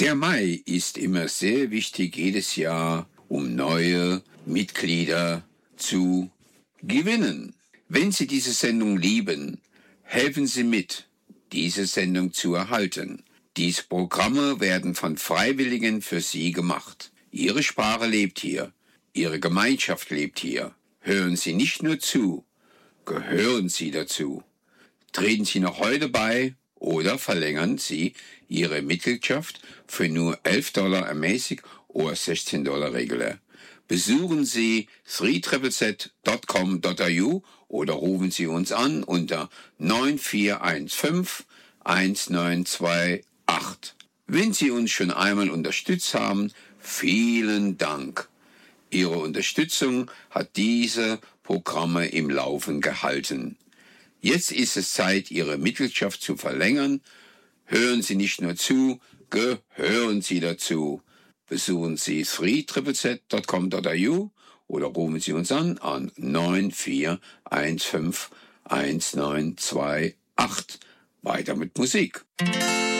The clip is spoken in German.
Der Mai ist immer sehr wichtig jedes Jahr, um neue Mitglieder zu gewinnen. Wenn Sie diese Sendung lieben, helfen Sie mit, diese Sendung zu erhalten. Diese Programme werden von Freiwilligen für Sie gemacht. Ihre Sprache lebt hier. Ihre Gemeinschaft lebt hier. Hören Sie nicht nur zu, gehören Sie dazu. Treten Sie noch heute bei oder verlängern Sie Ihre Mitgliedschaft für nur $11 ermäßig oder $16 regulär. Besuchen Sie 3ZZZ.com.au oder rufen Sie uns an unter 9415 1928. Wenn Sie uns schon einmal unterstützt haben, vielen Dank. Ihre Unterstützung hat diese Programme im Laufen gehalten. Jetzt ist es Zeit, Ihre Mitgliedschaft zu verlängern. Hören Sie nicht nur zu, gehören Sie dazu. Besuchen Sie 3ZZZ.com.au oder rufen Sie uns an 9415 1928. Weiter mit Musik.